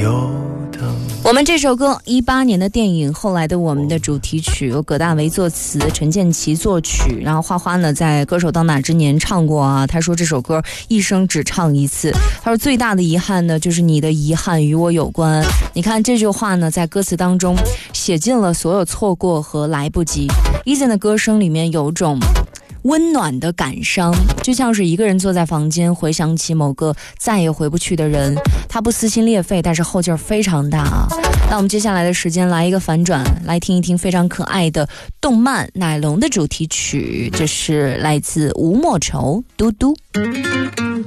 我们这首歌18年的电影《后来的我们》的主题曲由葛大为作词，陈建骐作曲，然后花花呢在歌手到哪之年唱过啊，他说这首歌一生只唱一次，他说最大的遗憾呢就是你的遗憾与我有关。你看这句话呢在歌词当中写尽了所有错过和来不及。Eason 的歌声里面有种温暖的感伤，就像是一个人坐在房间回想起某个再也回不去的人，他不撕心裂肺，但是后劲儿非常大啊。那我们接下来的时间来一个反转，来听一听非常可爱的动漫《奶龙》的主题曲，这是来自吴莫愁嘟嘟。